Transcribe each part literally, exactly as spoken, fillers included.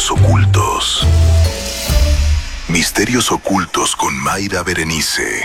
Misterios ocultos. Misterios ocultos con Mayra Berenice.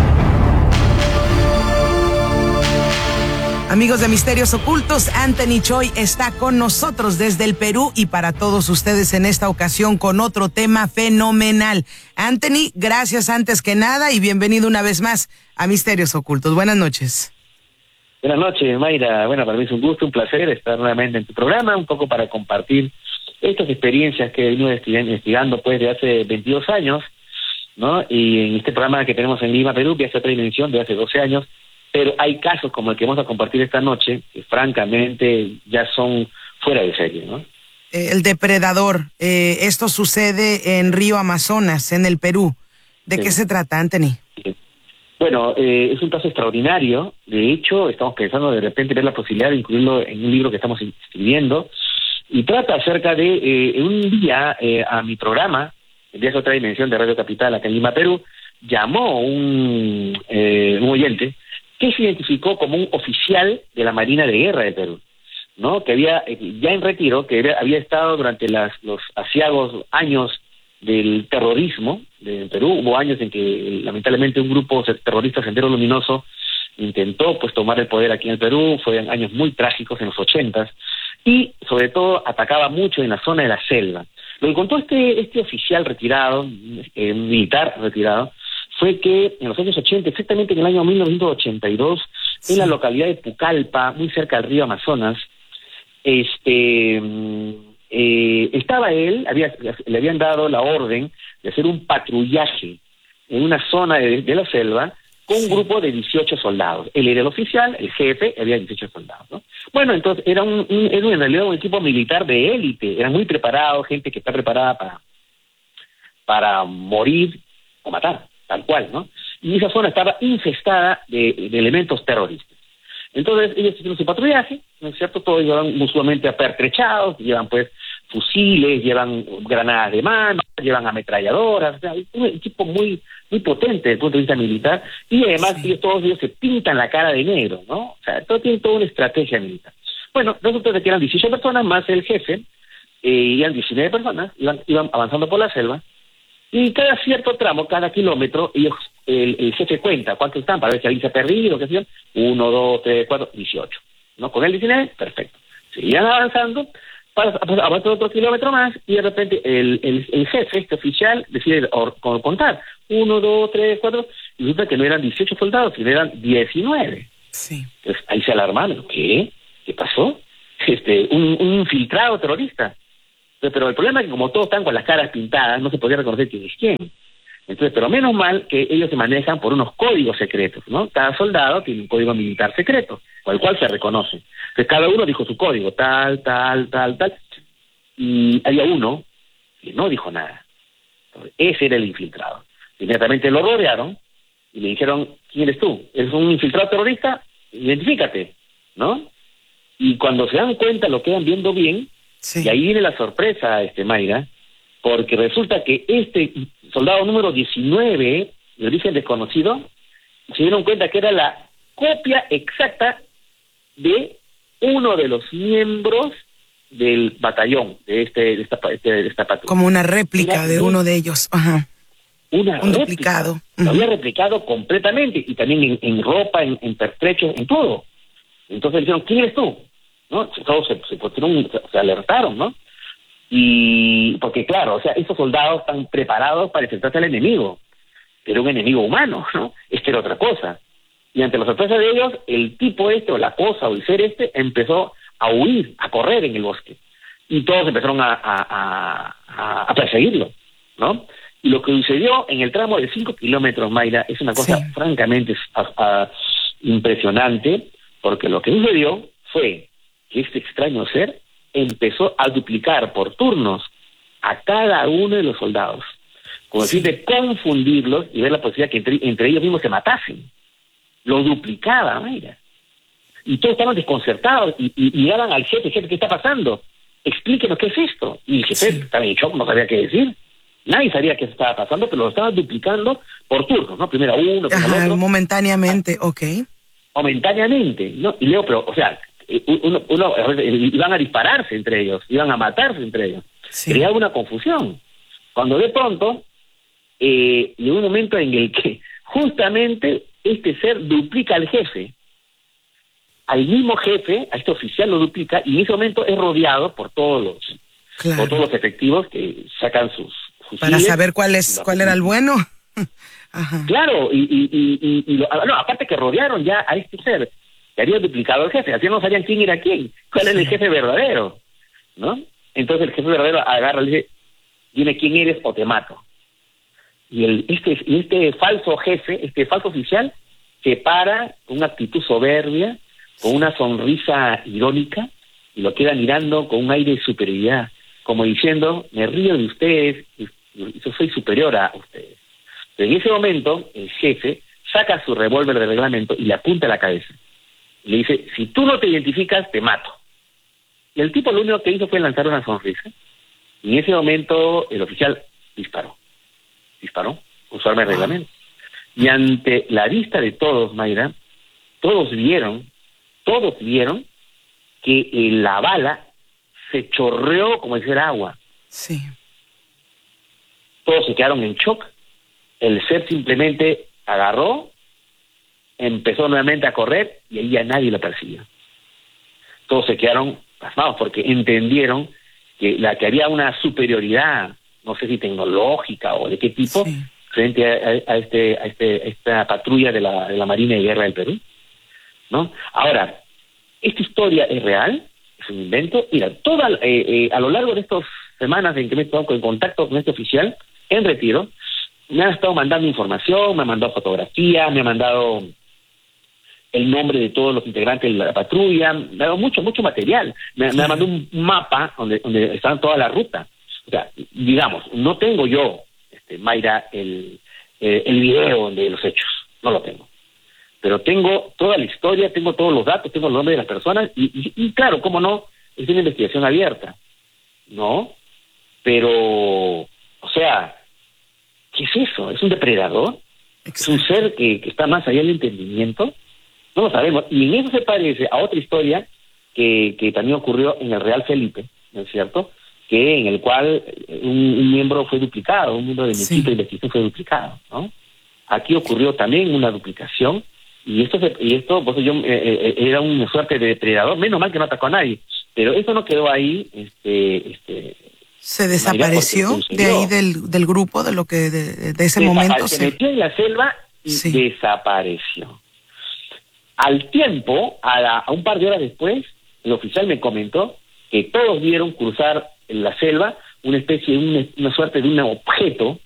Amigos de Misterios Ocultos, Anthony Choi está con nosotros desde el Perú y para todos ustedes en esta ocasión con otro tema fenomenal. Anthony, gracias antes que nada y bienvenido una vez más a Misterios Ocultos. Buenas noches. Buenas noches, Mayra. Bueno, para mí es un gusto, un placer estar nuevamente en tu programa, un poco para compartir estas experiencias que he venido investigando pues de hace veintidós años, ¿no? Y en este programa que tenemos en Lima, Perú, que hace otra dimensión de hace doce años, pero hay casos como el que vamos a compartir esta noche que francamente ya son fuera de serie, ¿no? El depredador, eh, esto sucede en Río Amazonas, en el Perú. ¿De sí. qué se trata, Anthony? Sí. Bueno, eh, es un caso extraordinario. De hecho, estamos pensando de repente ver la posibilidad de incluirlo en un libro que estamos escribiendo. Y trata acerca de eh, un día eh, a mi programa, el día de otra dimensión de Radio Capital, acá en Lima, Perú, llamó un, eh, un oyente que se identificó como un oficial de la Marina de Guerra de Perú, ¿no? Que había, ya en retiro, que había estado durante las, los aciagos años del terrorismo de Perú. Hubo años en que lamentablemente un grupo terrorista, Sendero Luminoso, intentó pues tomar el poder aquí en el Perú. Fueron años muy trágicos en los ochentas y sobre todo atacaba mucho en la zona de la selva. Lo que contó este, este oficial retirado, eh, militar retirado, fue que en los años ochenta, exactamente en el año mil novecientos ochenta y dos, sí. en la localidad de Pucallpa, muy cerca del río Amazonas, este eh, estaba él, había, le habían dado la orden de hacer un patrullaje en una zona de, de la selva con un grupo de dieciocho soldados. Él era el oficial, el jefe, había dieciocho soldados, ¿no? Bueno, entonces era, un, un, era en realidad un equipo militar de élite, eran muy preparados, gente que está preparada para, para morir o matar, tal cual, ¿no? Y esa zona estaba infestada de, de elementos terroristas. Entonces ellos hicieron su patrullaje, ¿no es cierto? Todos llevan usualmente apertrechados, llevan pues fusiles, llevan granadas de mano, llevan ametralladoras, o sea, un equipo muy muy potente desde el punto de vista militar, y además sí. ellos, todos ellos se pintan la cara de negro, ¿no? O sea, todo tiene toda una estrategia militar. Bueno, resulta que eran dieciocho personas más el jefe, eh, y eran diecinueve personas, iban, iban avanzando por la selva, y cada cierto tramo, cada kilómetro, ellos, el, el jefe cuenta cuántos están para ver si alguien se ha perdido, qué sé yo, uno, dos, tres, cuatro, dieciocho, ¿no? Con el diecinueve, perfecto. Seguían avanzando, avanzan otro kilómetro más, y de repente el, el, el jefe, este oficial, decide or, contar, uno, dos, tres, cuatro, y resulta que no eran dieciocho soldados, sino eran diecinueve. Sí. Entonces ahí se alarmaron, ¿qué? ¿Qué pasó? Este, un, un infiltrado terrorista. Pero el problema es que como todos están con las caras pintadas, no se podía reconocer quién es quién. Entonces, pero menos mal que ellos se manejan por unos códigos secretos, ¿no? Cada soldado tiene un código militar secreto, con el cual se reconoce. Entonces cada uno dijo su código, tal, tal, tal, tal, y había uno que no dijo nada. Entonces, ese era el infiltrado. Inmediatamente lo rodearon y le dijeron, ¿quién eres tú? ¿Eres un infiltrado terrorista? Identifícate, ¿no? Y cuando se dan cuenta lo quedan viendo bien, sí. y ahí viene la sorpresa, este Mayra, porque resulta que este soldado número diecinueve, de origen desconocido, se dieron cuenta que era la copia exacta de uno de los miembros del batallón, de este de esta, de esta patrulla. Como una réplica era, de uno de ellos. Ajá. Una Un réplica. duplicado. Lo Uh-huh. había replicado completamente, y también en, en ropa, en, en pertrechos, en todo. Entonces le dijeron, ¿quién eres tú? ¿No? Todos se, se, pusieron, se, se alertaron, ¿no? Y porque claro, o sea, esos soldados están preparados para enfrentarse al enemigo, pero un enemigo humano, ¿no? Este era otra cosa. Y ante la sorpresa de ellos, el tipo este, o la cosa, o el ser este, empezó a huir, a correr en el bosque. Y todos empezaron a, a, a, a perseguirlo, ¿no? Y lo que sucedió en el tramo de cinco kilómetros, Mayra, es una cosa sí. francamente a, a, impresionante, porque lo que sucedió fue que este extraño ser empezó a duplicar por turnos a cada uno de los soldados, con el fin de confundirlos y ver la posibilidad que entre, entre ellos mismos se matasen. Lo duplicaba, Mayra. Y todos estaban desconcertados y, y, y daban al jefe, jefe, ¿qué está pasando? Explíquenos qué es esto. Y el jefe sí. estaba en shock, no sabía qué decir. Nadie sabía qué estaba pasando, pero lo estaban duplicando por turnos, ¿no? Primero a uno, primero Ajá, al otro. momentáneamente, ok. Momentáneamente, ¿no? Y Leo, pero, o sea, uno, uno, iban a dispararse entre ellos, iban a matarse entre ellos. Sí. Creaba una confusión. Cuando de pronto eh, llegó un momento en el que justamente este ser duplica al jefe, al mismo jefe, a este oficial lo duplica, y en ese momento es rodeado por todos los, claro. por todos los efectivos que sacan sus fusiles. Para saber cuál es, cuál era el bueno. Ajá. Claro, y, y, y, y, y lo, no, aparte que rodearon ya a este ser que había duplicado al jefe, así no sabían quién era quién, cuál sí. era el jefe verdadero, ¿no? Entonces el jefe verdadero agarra y dice, dime quién eres o te mato. Y el este este falso jefe, este falso oficial, se para con una actitud soberbia, con una sonrisa irónica, y lo queda mirando con un aire de superioridad, como diciendo, me río de ustedes, yo soy superior a ustedes. Pero en ese momento, el jefe saca su revólver de reglamento y le apunta a la cabeza. Y le dice, si tú no te identificas, te mato. Y el tipo lo único que hizo fue lanzar una sonrisa. Y en ese momento, el oficial disparó. Disparó, con su arma de reglamento. Y ante la vista de todos, Mayra, todos vieron, todos vieron que eh, la bala se chorreó como si fuera agua. Sí. Todos se quedaron en shock. El ser simplemente agarró, empezó nuevamente a correr y ahí ya nadie lo persiguió. Todos se quedaron pasmados porque entendieron que la que había una superioridad, no sé si tecnológica o de qué tipo, sí. frente a, a este a este a esta patrulla de la de la Marina de Guerra del Perú, ¿no? Ahora, esta historia es real, es un invento. Mira, toda eh, eh, a lo largo de estas semanas en que me he estado en contacto con este oficial en retiro, me han estado mandando información, me han mandado fotografías, me han mandado el nombre de todos los integrantes de la patrulla, me ha dado mucho, mucho material. Me, sí. me ha mandado un mapa donde, donde están toda la ruta. O sea, digamos, no tengo yo, este, Mayra, el, eh, el video de los hechos, no lo tengo. Pero tengo toda la historia, tengo todos los datos, tengo los nombres de las personas, y, y, y claro, cómo no, es una investigación abierta, ¿no? Pero, o sea, ¿qué es eso? ¿Es un depredador? Exacto. ¿Es un ser que, que está más allá del entendimiento? No lo sabemos. Y en eso se parece a otra historia que, que también ocurrió en el Real Felipe, ¿no es cierto?, que en el cual un, un miembro fue duplicado, un miembro de mi sí. equipo de investigación fue duplicado, ¿no? Aquí ocurrió también una duplicación, y esto se, y esto pues yo eh, eh, era una suerte de depredador, menos mal que no atacó a nadie, pero eso no quedó ahí, este, este se desapareció de ahí del, del grupo, de lo que de, de ese Desa- momento se se metió en la selva y sí. desapareció. Al tiempo, a, la, a un par de horas después, el oficial me comentó que todos vieron cruzar en la selva una especie de una, una suerte de un objeto